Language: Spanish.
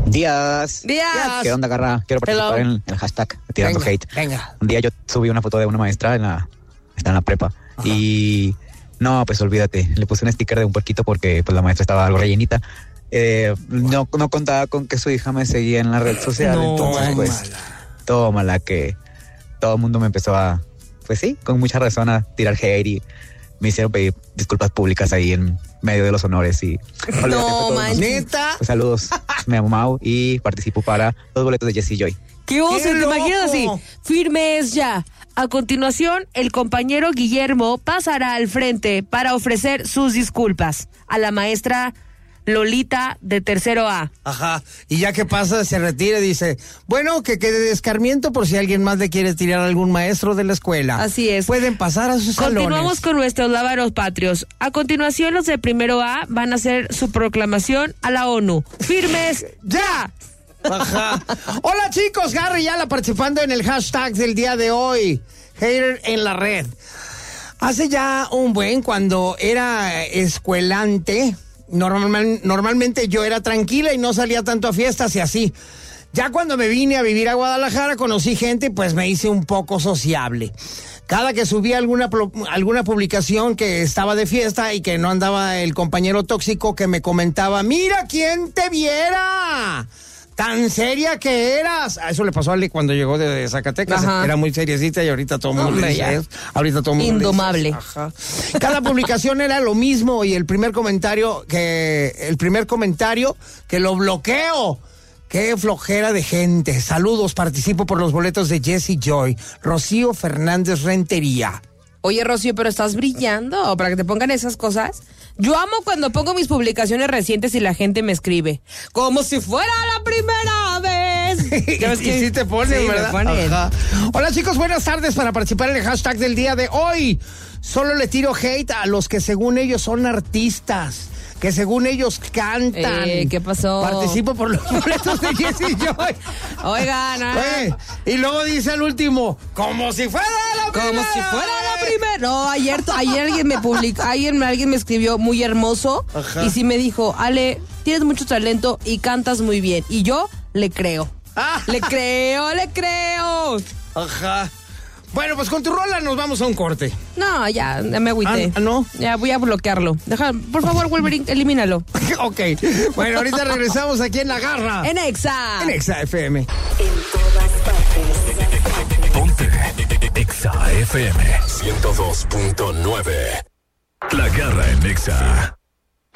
Días. ¿Qué onda, Garra? Quiero participar en el hashtag Tirando Hate. Venga. Un día yo subí una foto de una maestra está en la prepa. Ajá. Y no, pues olvídate. Le puse un sticker de un puerquito porque pues la maestra estaba algo rellenita. No contaba con que su hija me seguía en la red social. No, entonces, pues, tómala, que todo el mundo me empezó a, pues sí, con mucha razón a tirar hate y me hicieron pedir disculpas públicas ahí en medio de los honores y... No, manita. Pues, saludos, me llamo Mau y participo para los boletos de Jessie Joy. ¡Qué oso! ¿Te imaginas así? Firmes ya. A continuación, el compañero Guillermo pasará al frente para ofrecer sus disculpas a la maestra Lolita de tercero A. Ajá, y ya que pasa, se retira y dice, bueno, que quede de escarmiento por si alguien más le quiere tirar a algún maestro de la escuela. Así es. Pueden pasar a sus salones. Continuamos con nuestros lábaros patrios. A continuación, los de primero A van a hacer su proclamación a la ONU. ¡Firmes ya! Ajá. Hola chicos, Garry Yala participando en el hashtag del día de hoy. Hater en la red. Hace ya un buen, cuando era escuelante, normalmente yo era tranquila y no salía tanto a fiestas y así. Ya cuando me vine a vivir a Guadalajara, conocí gente, pues me hice un poco sociable. Cada que subía alguna publicación que estaba de fiesta y que no andaba el compañero tóxico que me comentaba, mira quién te viera, tan seria que eras. A eso le pasó a Ale cuando llegó de Zacatecas. Ajá. Era muy seriecita y ahorita todo el mundo le dice eso. Ahorita todo el mundo indomable. Ajá. Cada publicación era lo mismo y el primer comentario que lo bloqueo. Qué flojera de gente. Saludos, participo por los boletos de Jessie Joy. Rocío Fernández Rentería. Oye, Rocío, pero estás brillando para que te pongan esas cosas. Yo amo cuando pongo mis publicaciones recientes y la gente me escribe como si fuera la primera vez. ¿Ya ves que sí te ponen, sí, verdad? Ajá. Hola chicos, buenas tardes. Para participar en el hashtag del día de hoy, solo le tiro hate a los que según ellos son artistas, que según ellos cantan. ¿Qué pasó? Participo por los boletos de Jessie Joy. Oigan, y luego dice al último, como si fuera la primera. Como si fuera la primera. No, ayer alguien me publicó, alguien me escribió muy hermoso. Ajá. Y sí me dijo, Ale, tienes mucho talento y cantas muy bien. Y yo le creo. Le creo. Ajá. Bueno, pues con tu rola nos vamos a un corte. No, ya me agüité. ¿No? Ya voy a bloquearlo. Por favor, Wolverine, elimínalo. Ok. Bueno, ahorita regresamos aquí en La Garra. En Exa. En Exa FM. En todas partes. Ponte Exa FM 102.9. La Garra en Exa.